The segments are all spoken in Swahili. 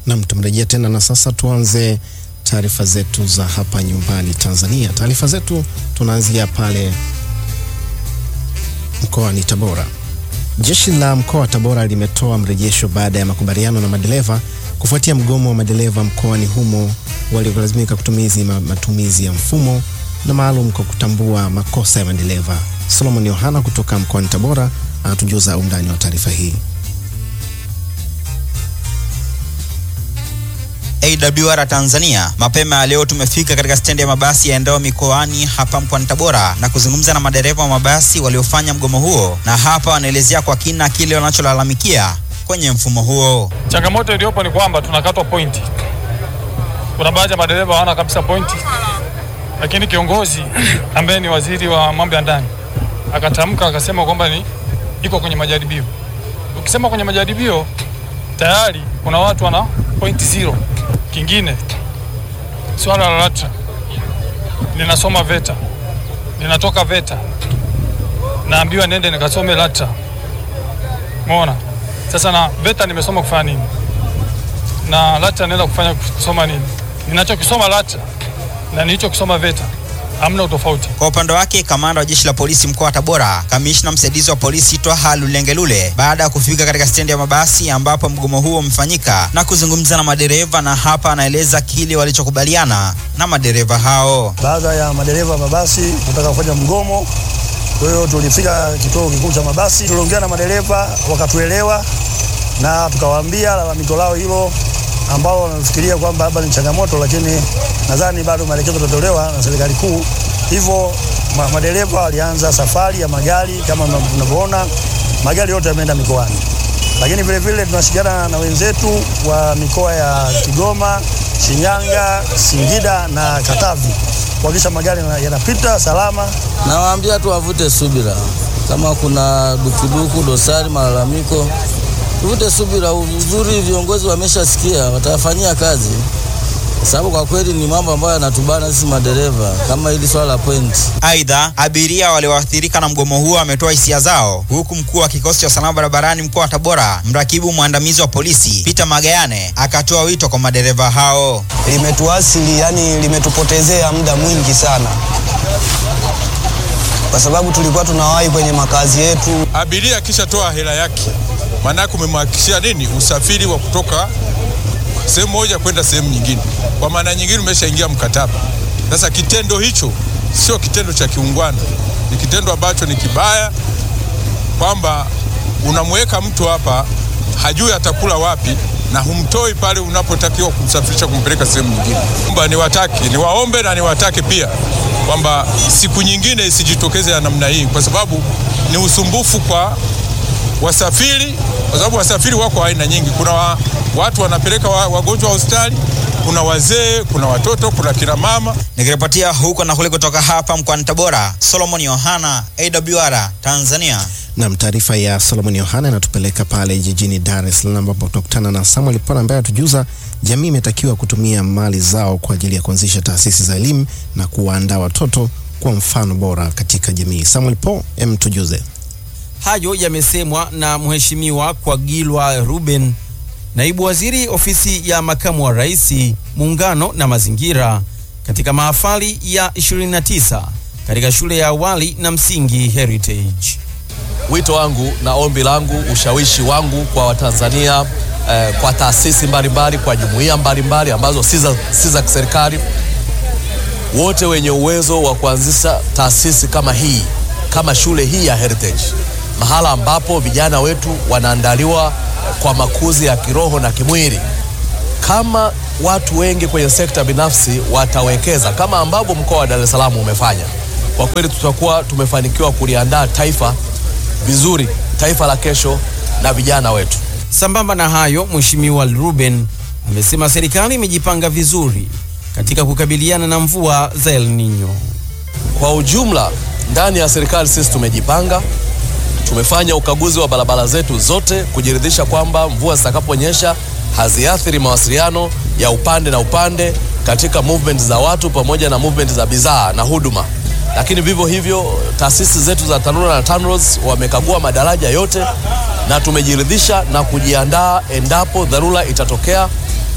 Na tumerejea tena na sasa tuanze taarifa zetu za hapa nyumbani Tanzania. Taarifa zetu tunaanzia pale mkoani Tabora. Jeshi la mkoa wa Tabora limetoa mrejesho baada ya makubaliano na madereva kufuatia mgomo wa madereva mkoani humo waliolazimika matumizi ya mfumo na maalum kwa kutambua makosa ya madereva. Solomon Yohana kutoka mkoani Tabora anatujuza undani wa taarifa hii. AWR Tanzania, mapema leo tumefika katika stendi ya mabasi yaendayo mikoani hapa mkoani Tabora na kuzungumza na madereva wa mabasi waliofanya mgomo huo, na hapa wanaelezea kwa kina kile wanacholalamikia kwenye mfumo huo. Changamoto iliyopo ni kwamba tunakatwa pointi. Kuna baadhi ya madereva hawana kabisa pointi. Lakini kiongozi ambaye ni waziri wa mambo ya ndani akatamka akasema kwamba iko kwenye majaribio. Ukisema kwenye majaribio tayari kuna watu wana pointi 0. Kingine swala la LATRA, ninasoma VETA, ninatoka VETA, naambiwa nende nikasome LATRA. Umeona? Sasa na VETA nimesoma kufanya nini? Na LATRA naenda kusoma nini? Ninachokisoma LATRA na nilichokisoma VETA hamna utofauti. Kwa upande wake, kamanda wa jeshi la polisi mkoa wa Tabora, kamishna msaidizi wa polisi Twaha Lulengelule, baada ya kufika katika stendi ya mabasi ambapo mgomo huo umefanyika na kuzungumza na madereva, na hapa anaeleza kile walichokubaliana na madereva hao. Baada ya madereva mabasi kutaka kufanya mgomo, kwa hiyo tulifika kituo kikuu cha mabasi, tuliongea na madereva wakatuelewa na tukawaambia lalamiko lao hilo ambao wanafikiria kwamba hapa ni changamoto, lakini nadhani bado maelekezo yatatolewa na serikali kuu. Hivyo madereva walianza safari ya magari kama mnavyoona, magari yote yameenda mikoani. Lakini vile vile tunashirikiana na wenzetu wa mikoa ya Kigoma, Shinyanga, Singida na Katavi kuhakikisha magari yanapita salama. Nawaambia tu wavute subira. Kama kuna dukuduku, dosari, malalamiko, tuvute subira. Uzuri viongozi wameshasikia, watafanyia kazi. Sababu kwa kweli ni mambo ambayo yanatubana sisi madereva kama hili swala la point. Aidha, abiria walioathirika na mgomo huo wametoa hisia zao, huku mkuu wa kikosi cha usalama barabarani mkoa wa Tabora, mrakibu mwandamizi wa polisi Peter Magayane, akatoa wito kwa madereva hao. Limetuasili, yani limetupotezea muda mwingi sana, kwa sababu tulikuwa tunawahi kwenye makazi yetu. Abiria kisha toa hela yake, maana kumemhakikishia nini? Usafiri wa kutoka sehemu moja kwenda sehemu nyingine. Kwa maana nyingine umeshaingia mkataba. Sasa kitendo hicho sio kitendo cha kiungwana, ni kitendo ambacho ni kibaya, kwamba unamweka mtu hapa hajui atakula wapi na humtoi pale unapotakiwa kumsafirisha kumpeleka sehemu nyingine. Kwamba niwaombe na niwatake pia kwamba siku nyingine isijitokeze ya namna hii, kwa sababu ni usumbufu kwa wasafiri, kwa sababu wasafiri wako aina nyingi. Kuna watu wanapeleka wagonjwa hospitali, kuna wazee, kuna watoto, kuna kina mama. Nikiripotia huko na kule kutoka hapa mkoani Tabora, Solomon Yohana, AWR Tanzania. Na taarifa ya Solomon Yohana inatupeleka pale jijini Dar es Salaam ambapo tunakutana na Samuel Pona ambaye atujuza jamii imetakiwa kutumia mali zao kwa ajili ya kuanzisha taasisi za elimu na kuwaandaa watoto kwa mfano bora katika jamii. Samuel Po, tujuze. Hayo yamesemwa na Mheshimiwa Kwagilwa Ruben, naibu waziri ofisi ya makamu wa rais, muungano na mazingira, katika mahafali ya 29 katika shule ya awali na msingi Heritage. Wito wangu na ombi langu, ushawishi wangu kwa Watanzania, kwa taasisi mbalimbali, kwa jumuiya mbalimbali ambazo si za kiserikali, wote wenye uwezo wa kuanzisha taasisi kama hii, kama shule hii ya Heritage, mahala ambapo vijana wetu wanaandaliwa kwa makuzi ya kiroho na kimwili. Kama watu wengi kwenye sekta binafsi watawekeza kama ambavyo mkoa wa Dar es Salaam umefanya, kwa kweli tutakuwa tumefanikiwa kuliandaa taifa vizuri, taifa la kesho na vijana wetu. Sambamba na hayo, Mheshimiwa Ruben amesema serikali imejipanga vizuri katika kukabiliana na mvua za El Nino. Kwa ujumla, ndani ya serikali sisi tumejipanga. Tumefanya ukaguzi wa barabara zetu zote kujiridhisha kwamba mvua zitakaponyesha haziathiri mawasiliano ya upande na upande katika movement za watu pamoja na movement za bidhaa na huduma. Lakini vivyo hivyo taasisi zetu za TARURA na TANROADS wamekagua madaraja yote na tumejiridhisha na kujiandaa endapo dharura itatokea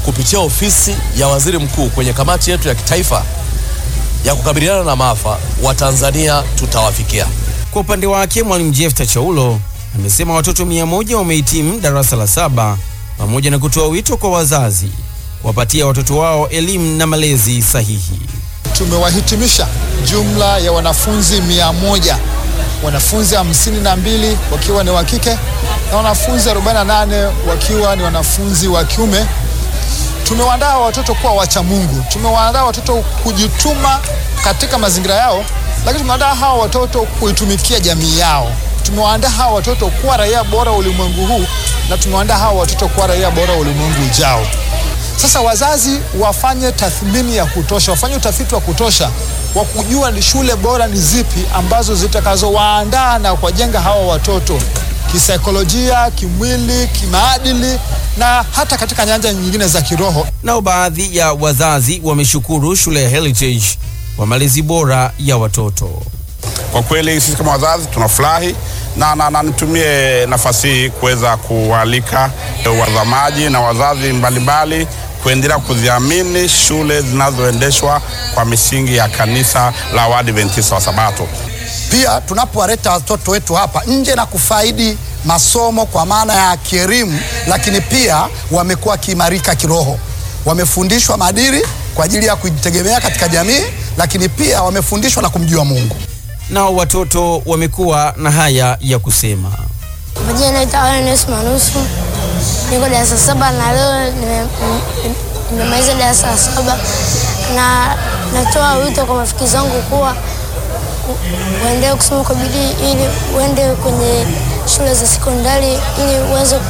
kupitia ofisi ya waziri mkuu kwenye kamati yetu ya kitaifa ya kukabiliana na maafa, Watanzania tutawafikia. Kwa upande wake, Mwalimu Jefta Chaulo amesema watoto 100 wamehitimu darasa la 7 pamoja na kutoa wito kwa wazazi kuwapatia watoto wao elimu na malezi sahihi. Tumewahitimisha jumla ya wanafunzi 100, wanafunzi 52 wakiwa ni wa kike na wanafunzi 48 wakiwa ni wanafunzi wa kiume. Tumewaandaa watoto kuwa wacha Mungu, tumewaandaa watoto kujituma katika mazingira yao, lakini tumewaandaa hawa watoto kuitumikia jamii yao. Tumewaandaa hawa watoto kuwa raia bora ulimwengu huu, na tumewaandaa hawa watoto kuwa raia bora ulimwengu ujao. Sasa wazazi wafanye tathmini ya kutosha, wafanye utafiti wa kutosha wa kujua ni shule bora ni zipi ambazo zitakazowaandaa na kujenga hawa watoto kisaikolojia, kimwili, kimaadili na hata katika nyanja nyingine za kiroho. Nao baadhi ya wazazi wameshukuru shule ya Heritage kwa malezi bora ya watoto. Kwa kweli sisi kama wazazi tunafurahi na nitumie nafasi hii kuweza kualika watazamaji na wazazi mbalimbali kuendelea kuziamini shule zinazoendeshwa kwa misingi ya kanisa la Waadventista wa Sabato. Pia tunapowaleta watoto wetu hapa nje na kufaidi masomo kwa maana ya kielimu, lakini pia wamekuwa kiimarika kiroho. Wamefundishwa maadili kwa ajili ya kujitegemea katika jamii, lakini pia wamefundishwa na kumjua Mungu. Nao watoto wamekuwa na haya ya kusema. Majina naitwa Ernest Manusu. Niko darasa 7 na leo nimemaliza darasa 7 na natoa wito kwa marafiki zangu kuwa waendelee kusoma kwa bidii ili waende kwenye shule za sekondari ili uweze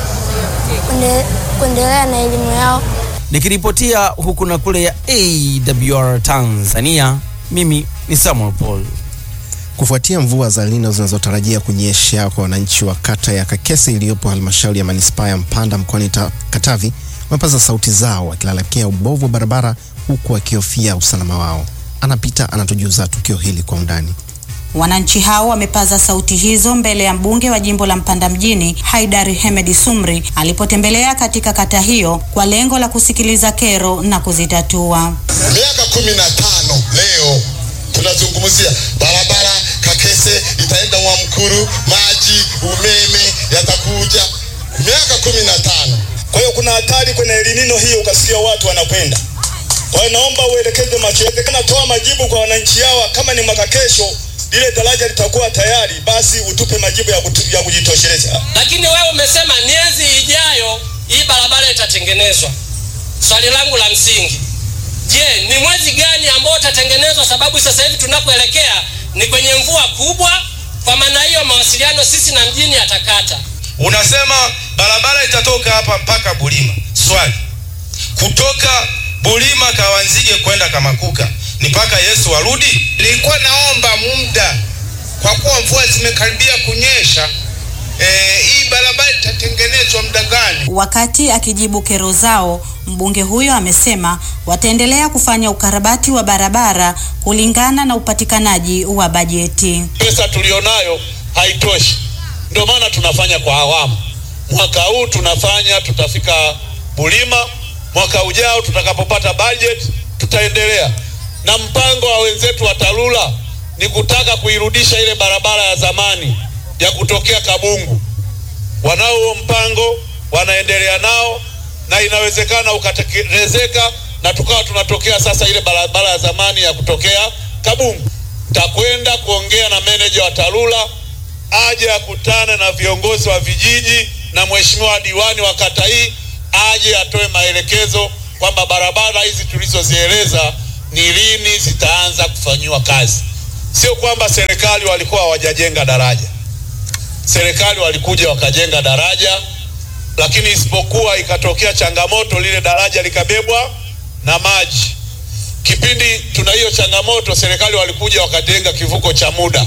kuendelea na elimu yao. Nikiripotia huku na kule ya AWR Tanzania, mimi ni Samuel Paul. Kufuatia mvua za Lino zinazotarajia kunyesha kwa wananchi wa kata ya Kakese iliyopo halmashauri ya manispaa ya Mpanda mkoani Katavi, wamepaza sauti zao wakilalamikia ubovu wa barabara huku wakihofia usalama wao. Anapita anatujuza tukio hili kwa undani. Wananchi hao wamepaza sauti hizo mbele ya mbunge wa jimbo la Mpanda mjini Haidari Hemedi Sumri alipotembelea katika kata hiyo kwa lengo la kusikiliza kero na kuzitatua. Miaka 15 leo tunazungumzia barabara Kakese itaenda Mwamkuru, maji, umeme yatakuja. Miaka 15. Kwa hiyo kuna hatari kwenye elinino hiyo, ukasikia watu wanakwenda. Kwa hiyo naomba uelekeze macho yetu, kana toa majibu kwa wananchi hawa. Kama ni mwaka kesho lile daraja litakuwa tayari, basi utupe majibu ya kujitosheleza. Lakini wewe umesema miezi ijayo hii barabara itatengenezwa. Swali langu la msingi, je, ni mwezi gani ambao utatengenezwa? Sababu sasa hivi tunapoelekea ni kwenye mvua kubwa. Kwa maana hiyo mawasiliano sisi na mjini atakata. Unasema barabara itatoka hapa mpaka Bulima. Swali, kutoka Bulima Kawanzige kwenda Kamakuka ni mpaka Yesu warudi? Nilikuwa naomba muda, kwa kuwa mvua zimekaribia kunyesha, hii barabara itatengenezwa muda gani? Wakati akijibu kero zao, mbunge huyo amesema wataendelea kufanya ukarabati wa barabara kulingana na upatikanaji wa bajeti. Pesa tulionayo haitoshi, ndio maana tunafanya kwa awamu. Mwaka huu tutafika Bulima, mwaka ujao tutakapopata budget tutaendelea. Na mpango wa wenzetu wa TARURA ni kutaka kuirudisha ile barabara ya zamani ya kutokea Kabungu. Wanao mpango, wanaendelea nao, na inawezekana ukatekelezeka na tukawa tunatokea sasa ile barabara ya zamani ya kutokea Kabungu. Takwenda kuongea na meneja wa TARURA aje akutane na viongozi wa vijiji na mheshimiwa diwani wa kata hii aje atoe maelekezo kwamba barabara hizi tulizozieleza ni lini zitaanza kufanyiwa kazi. Sio kwamba serikali walikuwa hawajajenga daraja. Serikali walikuja wakajenga daraja, lakini isipokuwa ikatokea changamoto, lile daraja likabebwa na maji. Kipindi tuna hiyo changamoto, serikali walikuja wakajenga kivuko cha muda.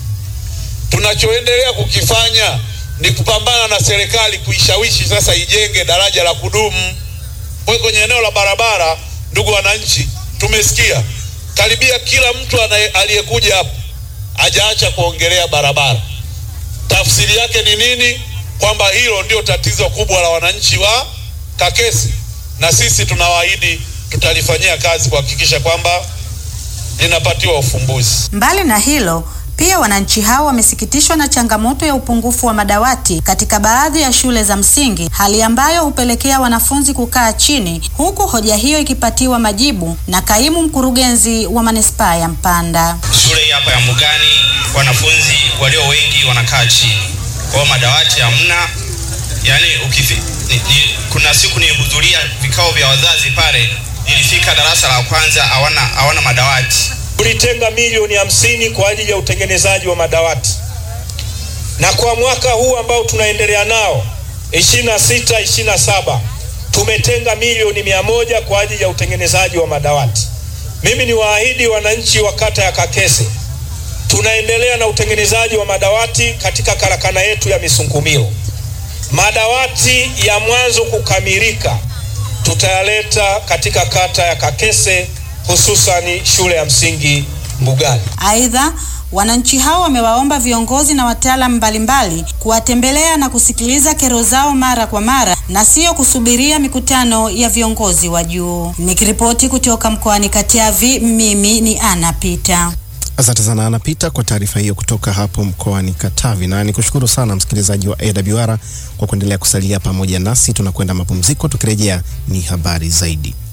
Tunachoendelea kukifanya ni kupambana na serikali kuishawishi sasa ijenge daraja la kudumu. Kwa kwenye eneo la barabara, ndugu wananchi, tumesikia karibia kila mtu aliyekuja hapa hajaacha kuongelea barabara. Tafsiri yake ni nini? Kwamba hilo ndio tatizo kubwa la wananchi wa Kakese. na sisi tunawaahidi tutalifanyia kazi kuhakikisha kwamba linapatiwa ufumbuzi. Mbali na hilo, pia wananchi hao wamesikitishwa na changamoto ya upungufu wa madawati katika baadhi ya shule za msingi, hali ambayo hupelekea wanafunzi kukaa chini, huku hoja hiyo ikipatiwa majibu na kaimu mkurugenzi wa manispaa ya Mpanda. Shule hapa ya Mbugani wanafunzi walio wengi wanakaa chini. Kwa madawati hamna. Yaani kuna siku nilihudhuria vikao vya wazazi pale, nilifika darasa la kwanza hawana madawati. Tulitenga milioni 50 kwa ajili ya utengenezaji wa madawati. Na kwa mwaka huu ambao tunaendelea nao 26-27 tumetenga milioni 100 kwa ajili ya utengenezaji wa madawati. Mimi ni waahidi wananchi wa kata ya Kakese, tunaendelea na utengenezaji wa madawati katika karakana yetu ya Misungumiro. Madawati ya mwanzo kukamilika tutayaleta katika kata ya Kakese, hususani shule ya msingi Mbugani. Aidha, wananchi hao wamewaomba viongozi na wataalamu mbalimbali kuwatembelea na kusikiliza kero zao mara kwa mara na sio kusubiria mikutano ya viongozi wa juu. Nikiripoti kutoka mkoani Katavi, mimi ni Ana Pita. Asante sana Ana Pita kwa taarifa hiyo kutoka hapo mkoani Katavi, na nikushukuru sana msikilizaji wa AWR kwa kuendelea kusalia pamoja nasi. Tunakwenda mapumziko, tukirejea ni habari zaidi.